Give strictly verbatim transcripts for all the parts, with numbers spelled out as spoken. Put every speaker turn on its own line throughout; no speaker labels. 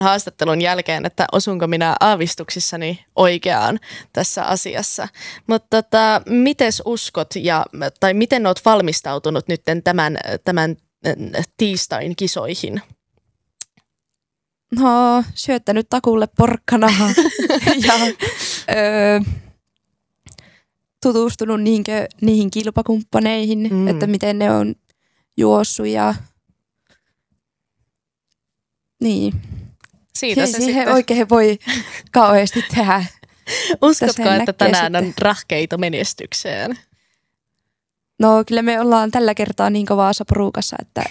haastattelun jälkeen, että osunko minä aavistuksissani oikeaan tässä asiassa. Mutta tota, mites uskot ja, tai miten olet valmistautunut nyt tämän, tämän tiistain kisoihin?
No, syöttänyt takulle porkkanaa ja öö, tutustunut niinkö, niihin kilpakumppaneihin, mm. että miten ne on juossut ja niin.
Siitä se
siihen
sitten
oikein voi kauheasti tehdä.
Uskotko, että tänään sitten on rahkeita menestykseen?
No kyllä me ollaan tällä kertaa niin kovassa porukassa, että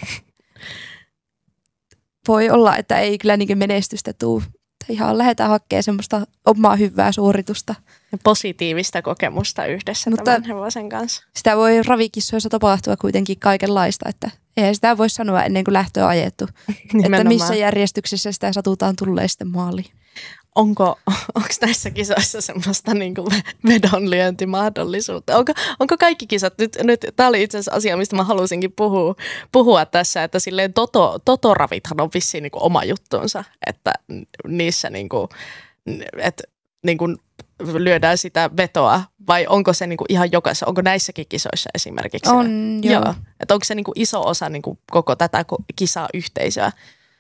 voi olla, että ei kyllä niin menestystä tule. Ihan lähdetään hakemaan semmoista omaa hyvää suoritusta.
Ja positiivista kokemusta yhdessä
mutta
tämän hevosen kanssa.
Sitä voi ravikissoissa tapahtua kuitenkin kaikenlaista, että eihän sitä voi sanoa ennen kuin lähtö on ajettu. Että missä järjestyksessä sitä satutaan tulee sitten maaliin.
Onko, onko näissä kisoissa semmoista niin kuin vedonlyöntimahdollisuutta? Onko, onko kaikki kisat, nyt, nyt tämä oli itse asiassa asia, mistä mä halusinkin puhua, puhua tässä, että silleen toto, totoravithan on vissiin niin kuin oma juttuunsa, että niissä niin kuin, että niin kuin lyödään sitä vetoa, vai onko se niin kuin ihan jokaisessa, onko näissäkin kisoissa esimerkiksi?
On, joo. joo.
Että onko se niin kuin iso osa niin kuin koko tätä kisaa-yhteisöä?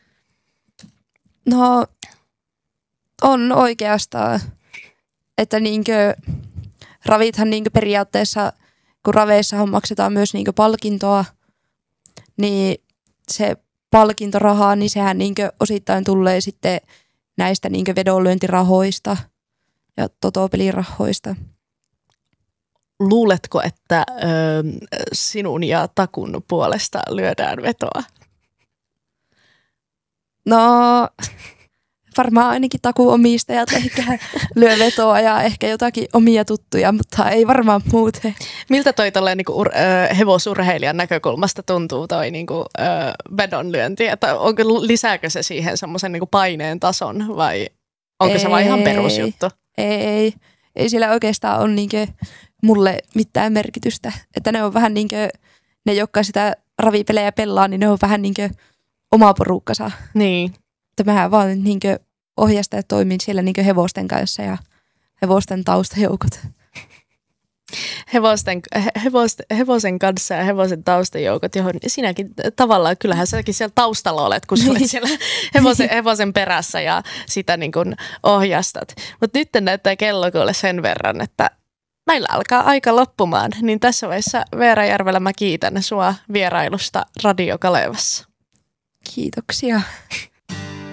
No on oikeastaan, että niinkö ravithan niinkö periaatteessa, kun raveissa maksetaan myös niinkö palkintoa, niin se palkintoraha, niin sehän niinkö osittain tulee sitten näistä niinkö vedonlyöntirahoista ja totopelirahoista.
Luuletko, että ö, sinun ja Takun puolesta lyödään vetoa?
No varmaan ainakin takuomistajat ehkä lyö vetoa ja ehkä jotakin omia tuttuja, mutta ei varmaan muuten.
Miltä toi tolleen niinku ur, ö, hevosurheilijan näkökulmasta tuntuu toi niinku, ö, vedonlyönti? Että onko, lisääkö se siihen semmoisen niinku paineen tason vai onko ei, se vain ihan perusjuttu?
Ei, ei. Ei sillä oikeastaan ole niinkö mulle mitään merkitystä. Että ne on vähän niinkö, ne jotka sitä ravipelejä pelaa, niin ne on vähän niinkö oma porukkansa.
Niin.
Että mähän vaan niinkö ohjasta ja toimin siellä niinkö hevosten kanssa ja hevosten taustajoukot.
Hevosten, hevosten, hevosen kanssa ja hevosen taustajoukot, johon sinäkin tavallaan, kyllähän säkin siellä taustalla olet, kun sä olet siellä hevosen, hevosen perässä ja sitä niin kuin ohjastat. Mutta nyt näyttää kello kuule sen verran, että meillä alkaa aika loppumaan, niin tässä vaiheessa Veera Järvelä mä kiitän sua vierailusta Radio Kalevassa.
Kiitoksia.